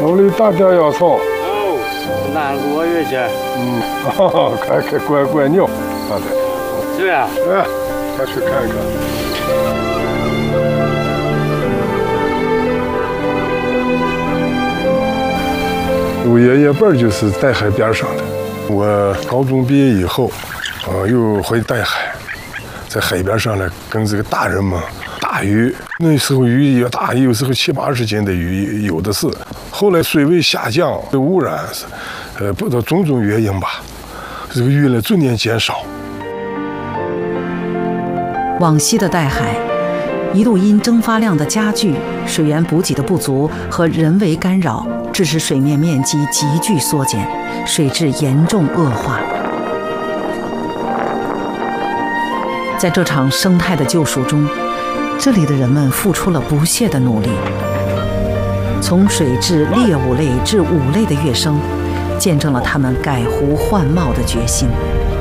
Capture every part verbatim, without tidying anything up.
手里大点药草。 哦，拿个月去。 嗯，哈哈，看看乖乖鸟，好的。 是呀。 哎，快去看看。我爷爷辈儿就是带海边上的。我高中毕业以后，呃，又回带海，在海边上呢，跟这个大人们打鱼。那时候鱼也大，有时候七八十斤的鱼有的是。后来水位下降，污染，呃，不知道种种原因吧，这个鱼呢逐年减少。 往昔的带海，一度因蒸发量的加剧、水源补给的不足和人为干扰，致使水面面积急剧缩减，水质严重恶化。在这场生态的救赎中，这里的人们付出了不懈的努力。从水质猎物类至五类的跃升，见证了他们改湖换貌的决心。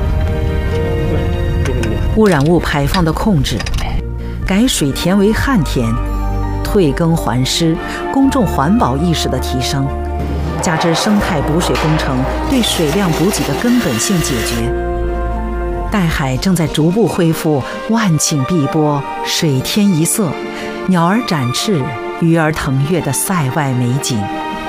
污染物排放的控制，改水田为旱田，退耕还施，公众环保意识的提升，加之生态补水工程对水量补给的根本性解决，带海正在逐步恢复万顷碧波、水天一色、鸟儿展翅、鱼儿腾跃的塞外美景。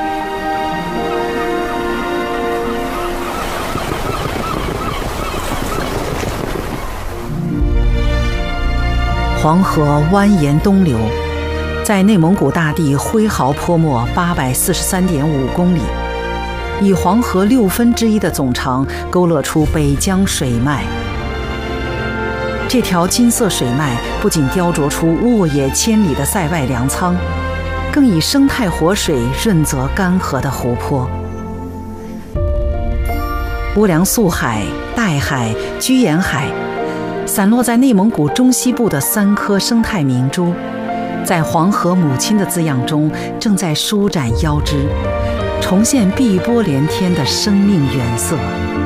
黄河蜿蜒东流，在内蒙古大地挥毫泼墨八百四十三点五公里，以黄河六分之一的总长勾勒出北疆水脉。这条金色水脉不仅雕琢出沃野千里的塞外粮仓，更以生态活水润泽干涸的湖泊。乌梁素海、带海、居延海，散落在内蒙古中西部的三颗生态明珠，在黄河母亲的滋养中，正在舒展腰肢，重现碧波连天的生命原色。